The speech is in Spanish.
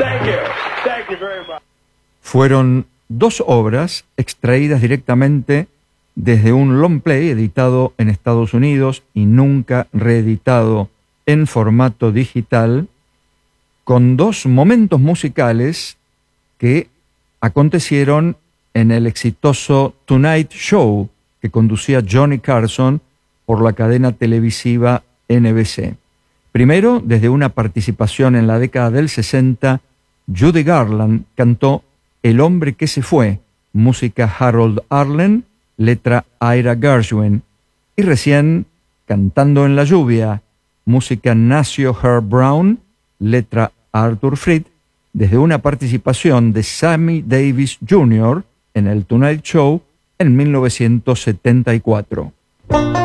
Fueron dos obras extraídas directamente desde un long play editado en Estados Unidos y nunca reeditado en formato digital, con dos momentos musicales que acontecieron en el exitoso Tonight Show que conducía Johnny Carson por la cadena televisiva NBC. Primero, desde una participación en la década del 60, Judy Garland cantó El hombre que se fue, música Harold Arlen, letra Ira Gershwin, y recién Cantando en la lluvia, música Nacio Herb Brown, letra Arthur Freed, desde una participación de Sammy Davis Jr. en el Tonight Show en 1974.